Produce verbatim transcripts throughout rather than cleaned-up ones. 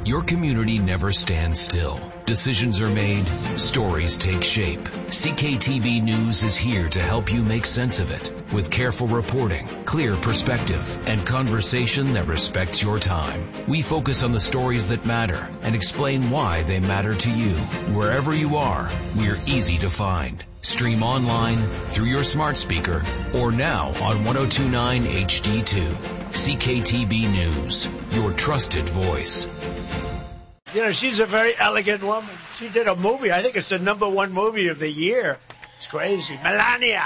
Your community never stands still. Decisions are made, stories take shape. C K T V News is here to help you make sense of it with careful reporting, clear perspective, and conversation that respects your time. We focus on the stories that matter and explain why they matter to you. Wherever you are, we're easy to find. Stream online, through your smart speaker, or now on ten twenty-nine H D two. C K T V News, your trusted voice. You know, she's a very elegant woman. She did a movie. I think it's the number one movie of the year. It's crazy. Melania.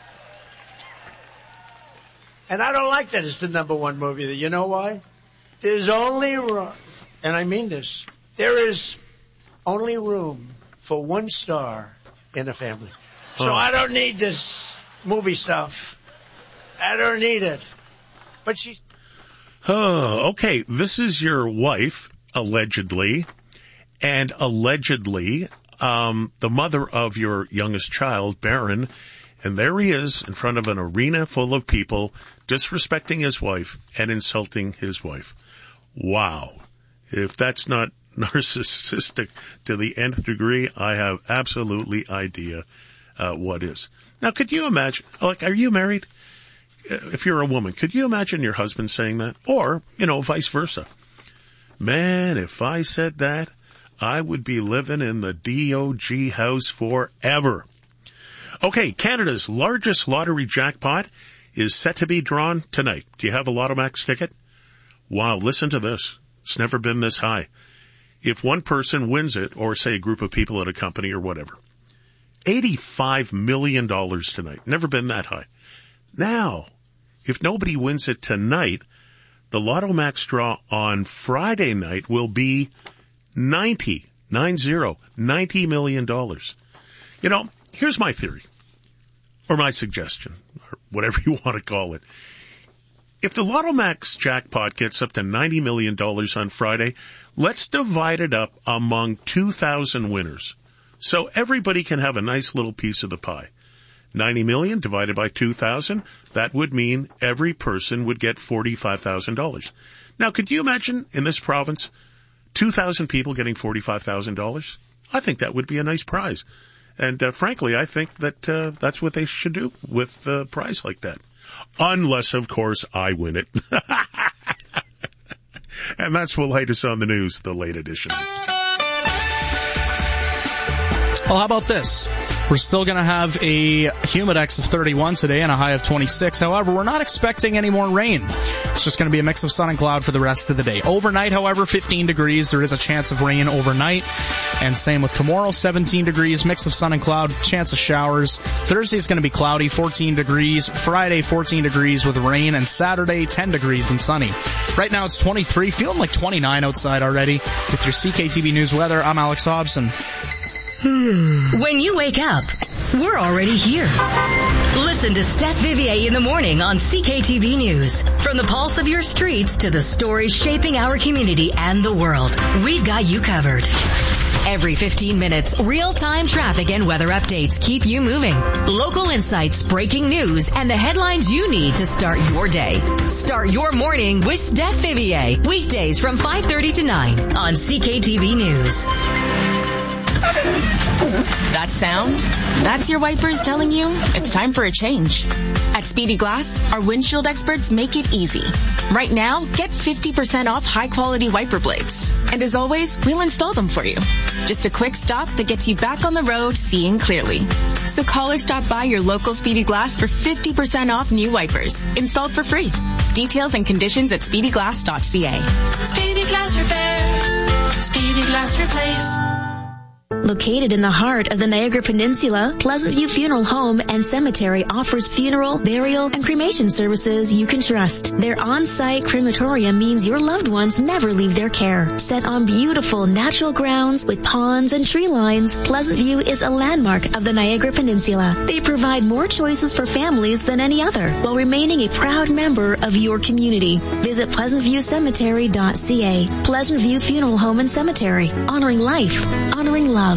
And I don't like that it's the number one movie. You know why? There's only room, and I mean this, there is only room for one star in a family. So oh. I don't need this movie stuff. I don't need it. But she's... Oh, okay. This is your wife, allegedly, and allegedly um, the mother of your youngest child, Barron, and there he is in front of an arena full of people disrespecting his wife and insulting his wife. Wow. If that's not narcissistic to the nth degree, I have absolutely idea uh, what is. Now, could you imagine, like, are you married? If you're a woman, could you imagine your husband saying that? Or, you know, vice versa. Man, if I said that, I would be living in the D O G house forever. Okay, Canada's largest lottery jackpot is set to be drawn tonight. Do you have a Lottomax ticket? Wow, listen to this. It's never been this high. If one person wins it, or say a group of people at a company or whatever, eighty-five million dollars tonight. Never been that high. Now, if nobody wins it tonight, the Lotto Max draw on Friday night will be ninety, nine zero, ninety million dollars. You know, here's my theory, or my suggestion, or whatever you want to call it. If the Lotto Max jackpot gets up to ninety million dollars on Friday, let's divide it up among two thousand winners. So everybody can have a nice little piece of the pie. ninety million divided by two thousand, that would mean every person would get forty-five thousand dollars. Now, could you imagine in this province, two thousand people getting forty-five thousand dollars? I think that would be a nice prize. And uh, frankly, I think that uh, that's what they should do with a prize like that. Unless, of course, I win it. And that's the latest on the news, the late edition. Well, how about this? We're still going to have a humidex of thirty-one today and a high of twenty-six. However, we're not expecting any more rain. It's just going to be a mix of sun and cloud for the rest of the day. Overnight, however, fifteen degrees. There is a chance of rain overnight. And same with tomorrow, seventeen degrees, mix of sun and cloud, chance of showers. Thursday is going to be cloudy, fourteen degrees. Friday, fourteen degrees with rain. And Saturday, ten degrees and sunny. Right now, it's twenty-three, feeling like twenty-nine outside already. With your C K T V News weather, I'm Alex Hobson. When you wake up, we're already here. Listen to Steph Vivier in the morning on C K T V News. From the pulse of your streets to the stories shaping our community and the world, we've got you covered. Every fifteen minutes, real-time traffic and weather updates keep you moving. Local insights, breaking news, and the headlines you need to start your day. Start your morning with Steph Vivier. Weekdays from five thirty to nine on C K T V News. That sound? That's your wipers telling you it's time for a change. At Speedy Glass, our windshield experts make it easy. Right now, get fifty percent off high-quality wiper blades. And as always, we'll install them for you. Just a quick stop that gets you back on the road seeing clearly. So call or stop by your local Speedy Glass for fifty percent off new wipers, installed for free. Details and conditions at speedy glass dot c a. Speedy Glass Repair. Speedy Glass Replace. Located in the heart of the Niagara Peninsula, Pleasant View Funeral Home and Cemetery offers funeral, burial, and cremation services you can trust. Their on-site crematorium means your loved ones never leave their care. Set on beautiful natural grounds with ponds and tree lines, Pleasant View is a landmark of the Niagara Peninsula. They provide more choices for families than any other, while remaining a proud member of your community. Visit pleasant view cemetery dot c a. Pleasant View Funeral Home and Cemetery. Honoring life. Honoring love.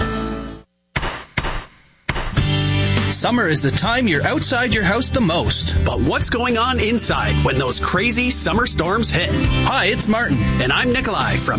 Summer is the time you're outside your house the most. But what's going on inside when those crazy summer storms hit? Hi, it's Martin. And I'm Nikolai from